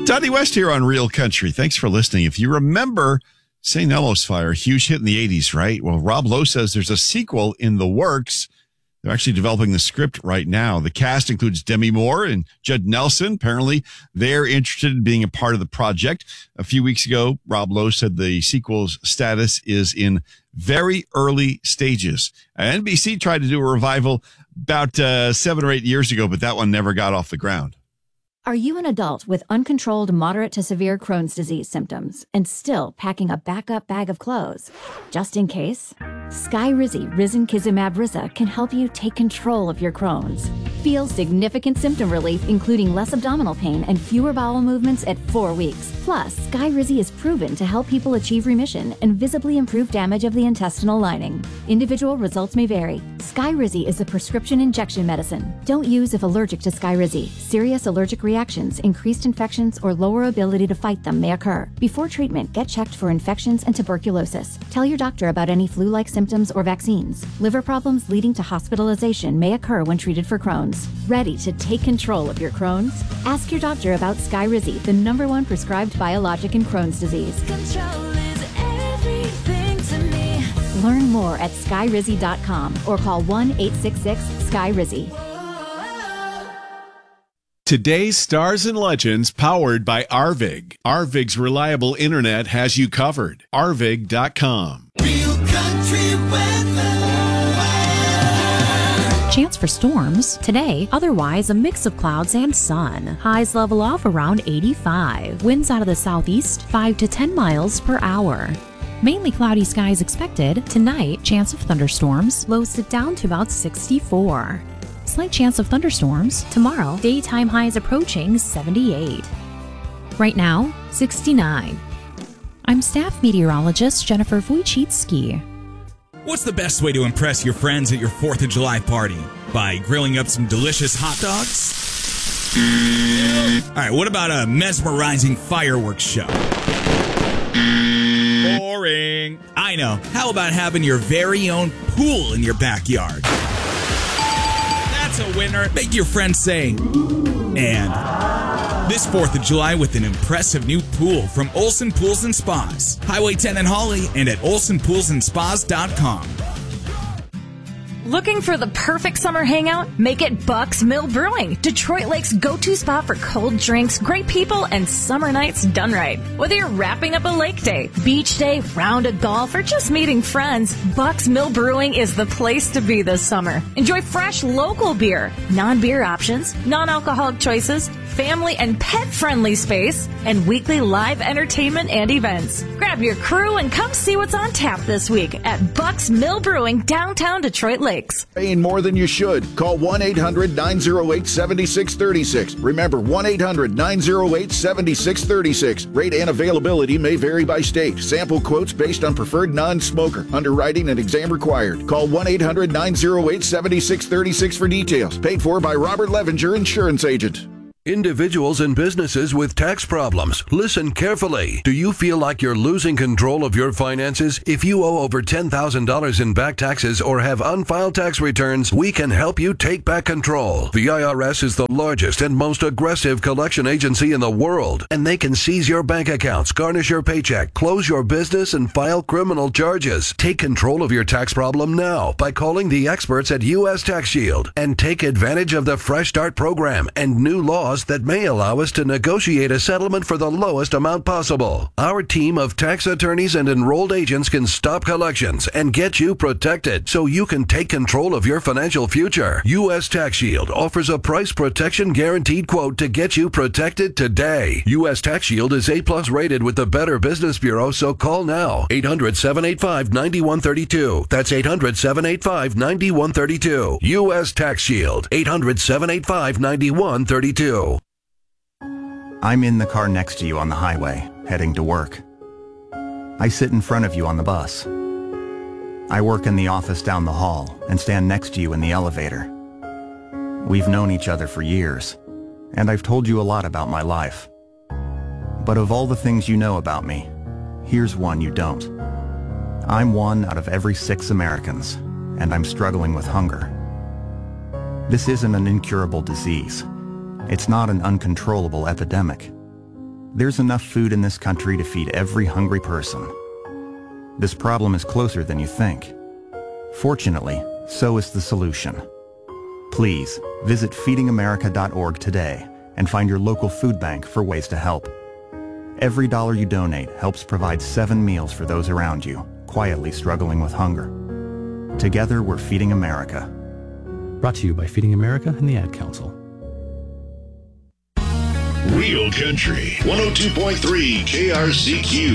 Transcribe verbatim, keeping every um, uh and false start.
Donnie West here on Real Country. Thanks for listening. If you remember Saint Elmo's Fire, huge hit in the eighties, right? Well, Rob Lowe says there's a sequel in the works. They're actually developing the script right now. The cast includes Demi Moore and Judd Nelson. Apparently, they're interested in being a part of the project. A few weeks ago, Rob Lowe said the sequel's status is in very early stages. N B C tried to do a revival about uh, seven or eight years ago, but that one never got off the ground. Are you an adult with uncontrolled moderate to severe Crohn's disease symptoms and still packing a backup bag of clothes? Just in case, Skyrizi Risankizumab Riza can help you take control of your Crohn's. Feel significant symptom relief, including less abdominal pain and fewer bowel movements at four weeks. Plus, Skyrizi is proven to help people achieve remission and visibly improve damage of the intestinal lining. Individual results may vary. Skyrizi is a prescription injection medicine. Don't use if allergic to Skyrizi. Serious allergic reactions, increased infections, or lower ability to fight them may occur. Before treatment, get checked for infections and tuberculosis. Tell your doctor about any flu-like symptoms or vaccines. Liver problems leading to hospitalization may occur when treated for Crohn's. Ready to take control of your Crohn's? Ask your doctor about Skyrizi, the number one prescribed biologic in Crohn's disease. Control is everything to me. Learn more at skyrizi dot com or call one eight six six sky rizi. Today's Stars and Legends powered by Arvig. Arvig's reliable internet has you covered. arvig dot com. Real country weather. Chance for storms today, otherwise a mix of clouds and sun. Highs level off around eighty-five. Winds out of the southeast five to ten miles per hour. Mainly cloudy skies expected. Tonight, chance of thunderstorms. Lows sit down to about sixty-four. Slight chance of thunderstorms. Tomorrow, daytime highs approaching seventy-eight. Right now, sixty-nine. I'm staff meteorologist Jennifer Wojcicki. What's the best way to impress your friends at your fourth of July party? By grilling up some delicious hot dogs? All right, what about a mesmerizing fireworks show? Boring. I know. How about having your very own pool in your backyard? That's a winner. Make your friends say, and this fourth of July with an impressive new pool from Olson Pools and Spas. Highway ten in Hawley and at olson pools and spas dot com. Looking for the perfect summer hangout? Make it Buck's Mill Brewing, Detroit Lake's go-to spot for cold drinks, great people, and summer nights done right. Whether you're wrapping up a lake day, beach day, round of golf, or just meeting friends, Buck's Mill Brewing is the place to be this summer. Enjoy fresh local beer, non-beer options, non-alcoholic choices, family and pet-friendly space, and weekly live entertainment and events. Grab your crew and come see what's on tap this week at Buck's Mill Brewing, downtown Detroit Lakes. Paying more than you should. Call one eight hundred nine oh eight seven six three six. Remember, one eight hundred nine oh eight seven six three six. Rate and availability may vary by state. Sample quotes based on preferred non-smoker. Underwriting and exam required. Call one eight hundred nine oh eight seven six three six for details. Paid for by Robert Levinger, insurance agent. Individuals and businesses with tax problems, listen carefully. Do you feel like you're losing control of your finances? If you owe over ten thousand dollars in back taxes or have unfiled tax returns, we can help you take back control. The I R S is the largest and most aggressive collection agency in the world, and they can seize your bank accounts, garnish your paycheck, close your business, and file criminal charges. Take control of your tax problem now by calling the experts at U S Tax Shield and take advantage of the Fresh Start program and new laws that may allow us to negotiate a settlement for the lowest amount possible. Our team of tax attorneys and enrolled agents can stop collections and get you protected so you can take control of your financial future. U S Tax Shield offers a price protection guaranteed quote to get you protected today. U S Tax Shield is A plus rated with the Better Business Bureau, so call now. eight hundred seven eight five nine one three two. That's eight hundred seven eight five nine one three two. U S Tax Shield. eight hundred seven eight five nine one three two. I'm in the car next to you on the highway, heading to work. I sit in front of you on the bus. I work in the office down the hall and stand next to you in the elevator. We've known each other for years, and I've told you a lot about my life. But of all the things you know about me, here's one you don't. I'm one out of every six Americans, and I'm struggling with hunger. This isn't an incurable disease. It's not an uncontrollable epidemic. There's enough food in this country to feed every hungry person. This problem is closer than you think. Fortunately, so is the solution. Please visit feeding america dot org today and find your local food bank for ways to help. Every dollar you donate helps provide seven meals for those around you, quietly struggling with hunger. Together, we're Feeding America. Brought to you by Feeding America and the Ad Council. Real Country one oh two point three K R C Q.